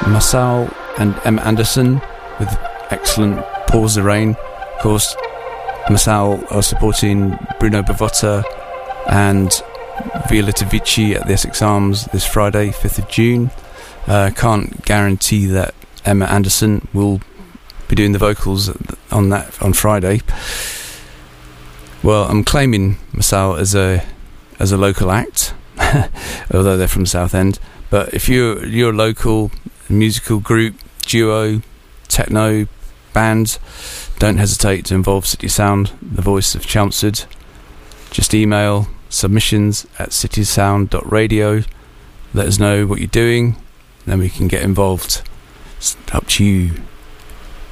Masao and Emma Anderson with excellent Pause the Rain. Of course, Masao are supporting Bruno Bavotta and Violetta Vici at the Essex Arms this Friday, 5th of June. Can't guarantee that Emma Anderson will be doing the vocals on Friday. Well, I'm claiming Masao as a local act, although they're from Southend. But if you're a local musical group, duo, techno band, don't hesitate to involve City Sound, the voice of Chelmsford. Just email submissions@citysound.radio. Let us know what you're doing, then we can get involved. It's up to you.